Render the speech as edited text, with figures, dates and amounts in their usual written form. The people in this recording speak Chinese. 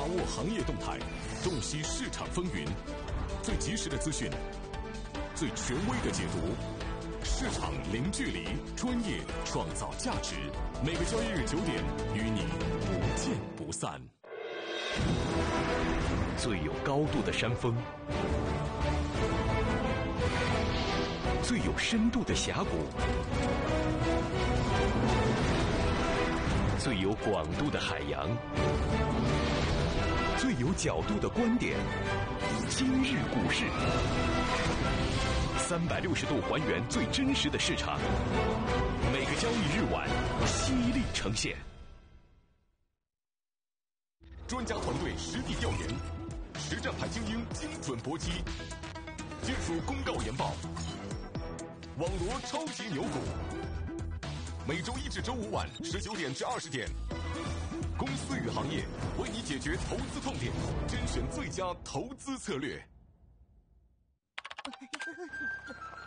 握行业动态，洞悉市场风云，最及时的资讯，最权威的解读。市场零距离，专业创造价值。每个交易日9点，与你不见不散。 最有高度的山峰，最有深度的峡谷，最有广度的海洋，最有角度的观点。今日股市，360度还原最真实的市场，每个交易日晚犀利呈现。 专家团队实地调研，实战派精英精准搏击，技术公告研报，网罗超级牛股。每周1至周5晚19点至20点，公司与行业为你解决投资痛点，甄选最佳投资策略。